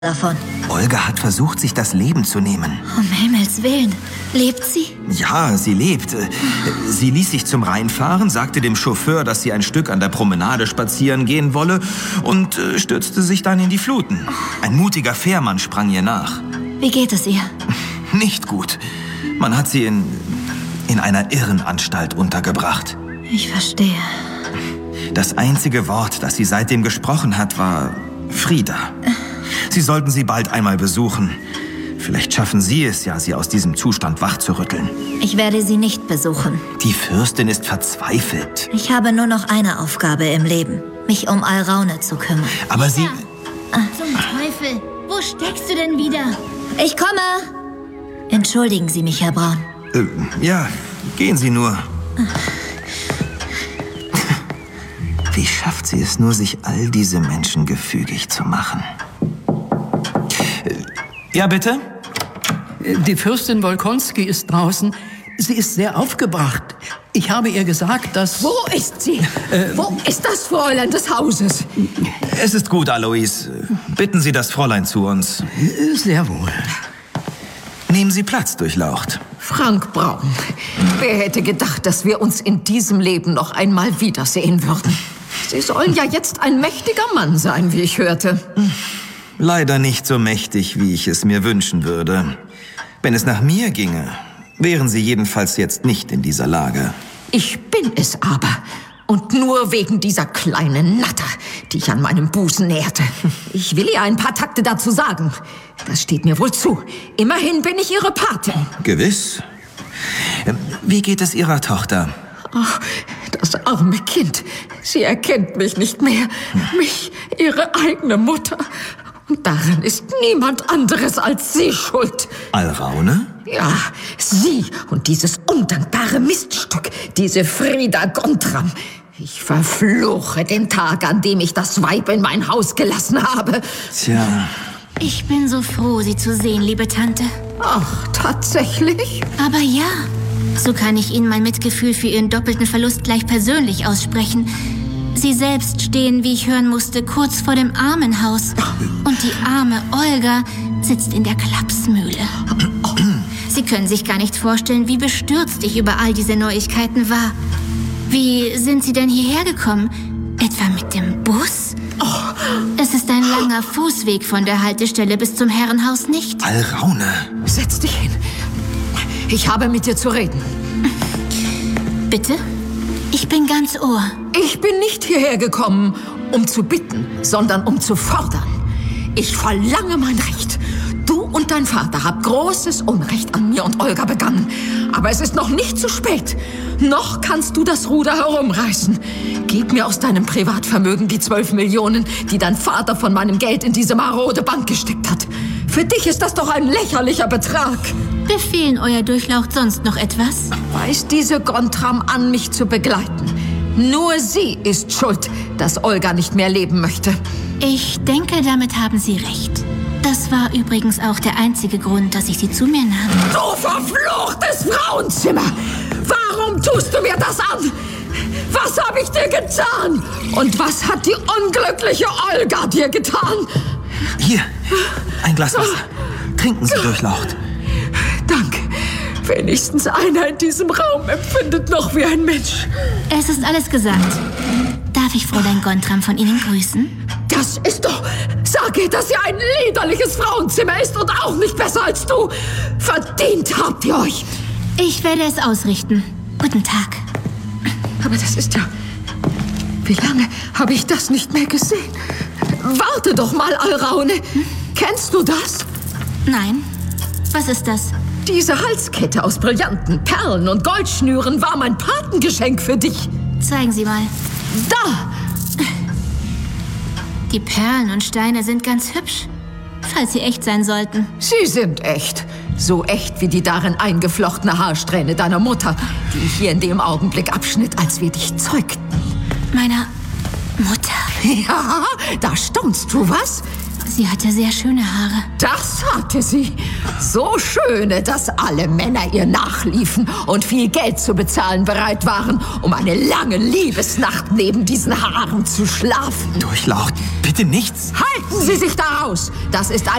davon. Olga hat versucht, sich das Leben zu nehmen. Um Himmels Willen. Lebt sie? Ja, sie lebt. Sie ließ sich zum Rhein fahren, sagte dem Chauffeur, dass sie ein Stück an der Promenade spazieren gehen wolle und stürzte sich dann in die Fluten. Ein mutiger Fährmann sprang ihr nach. Wie geht es ihr? Nicht gut. Man hat sie in einer Irrenanstalt untergebracht. Ich verstehe. Das einzige Wort, das sie seitdem gesprochen hat, war Frieda. Sie sollten sie bald einmal besuchen. Vielleicht schaffen Sie es ja, sie aus diesem Zustand wachzurütteln. Ich werde sie nicht besuchen. Die Fürstin ist verzweifelt. Ich habe nur noch eine Aufgabe im Leben. Mich um Alraune zu kümmern. Aber Sie... Zum Teufel! Wo steckst du denn wieder? Ich komme! Entschuldigen Sie mich, Herr Braun. Ja, gehen Sie nur. Wie schafft sie es nur, sich all diese Menschen gefügig zu machen? Ja, bitte? Die Fürstin Wolkonski ist draußen. Sie ist sehr aufgebracht. Ich habe ihr gesagt, dass... Wo ist sie? Wo ist das Fräulein des Hauses? Es ist gut, Alois. Bitten Sie das Fräulein zu uns. Sehr wohl. Nehmen Sie Platz, Durchlaucht. Frank Braun. Wer hätte gedacht, dass wir uns in diesem Leben noch einmal wiedersehen würden? Sie sollen ja jetzt ein mächtiger Mann sein, wie ich hörte. Leider nicht so mächtig, wie ich es mir wünschen würde. Wenn es nach mir ginge, wären Sie jedenfalls jetzt nicht in dieser Lage. Ich bin es aber. Und nur wegen dieser kleinen Natter, die ich an meinem Busen nährte. Ich will ihr ein paar Takte dazu sagen. Das steht mir wohl zu. Immerhin bin ich ihre Patin. Gewiss. Wie geht es Ihrer Tochter? Ach, das arme Kind. Sie erkennt mich nicht mehr. Mich, ihre eigene Mutter. Und daran ist niemand anderes als sie schuld. Alraune? Ja, sie und dieses undankbare Miststück, diese Frieda Gontram. Ich verfluche den Tag, an dem ich das Weib in mein Haus gelassen habe. Tja. Ich bin so froh, Sie zu sehen, liebe Tante. Ach, tatsächlich? Aber ja, so kann ich Ihnen mein Mitgefühl für Ihren doppelten Verlust gleich persönlich aussprechen. Sie selbst stehen, wie ich hören musste, kurz vor dem Armenhaus. Und die arme Olga sitzt in der Klapsmühle. Sie können sich gar nicht vorstellen, wie bestürzt ich über all diese Neuigkeiten war. Wie sind Sie denn hierher gekommen? Etwa mit dem Bus? Es ist ein langer Fußweg von der Haltestelle bis zum Herrenhaus, nicht? Alraune. Setz dich hin. Ich habe mit dir zu reden. Bitte? Ich bin ganz Ohr. Ich bin nicht hierher gekommen, um zu bitten, sondern um zu fordern. Ich verlange mein Recht. Du und dein Vater habt großes Unrecht an mir und Olga begangen. Aber es ist noch nicht zu spät. Noch kannst du das Ruder herumreißen. Gib mir aus deinem Privatvermögen die 12 Millionen, die dein Vater von meinem Geld in diese marode Bank gesteckt hat. Für dich ist das doch ein lächerlicher Betrag. Befehlen Euer Durchlaucht sonst noch etwas? Weist diese Gontram an, mich zu begleiten. Nur sie ist schuld, dass Olga nicht mehr leben möchte. Ich denke, damit haben Sie recht. Das war übrigens auch der einzige Grund, dass ich Sie zu mir nahm. Du verfluchtes Frauenzimmer! Warum tust du mir das an? Was habe ich dir getan? Und was hat die unglückliche Olga dir getan? Hier, ein Glas Wasser. Trinken Sie, Durchlaucht. Danke. Wenigstens einer in diesem Raum empfindet noch wie ein Mensch. Es ist alles gesagt. Darf ich Fräulein Gontram von Ihnen grüßen? Das ist doch... Sag ihr, dass sie ein liederliches Frauenzimmer ist und auch nicht besser als du. Verdient habt ihr euch. Ich werde es ausrichten. Guten Tag. Aber das ist ja... Wie lange habe ich das nicht mehr gesehen? Warte doch mal, Alraune. Kennst du das? Nein. Was ist das? Diese Halskette aus Brillanten, Perlen und Goldschnüren war mein Patengeschenk für dich. Zeigen Sie mal. Da! Die Perlen und Steine sind ganz hübsch, falls sie echt sein sollten. Sie sind echt. So echt wie die darin eingeflochtene Haarsträhne deiner Mutter, die ich hier in dem Augenblick abschnitt, als wir dich zeugten. Meiner Mutter? Ja, da staunst du, was? Sie hatte sehr schöne Haare. Das hatte sie. So schöne, dass alle Männer ihr nachliefen und viel Geld zu bezahlen bereit waren, um eine lange Liebesnacht neben diesen Haaren zu schlafen. Durchlaucht, bitte nichts. Halten Sie sich da raus! Das ist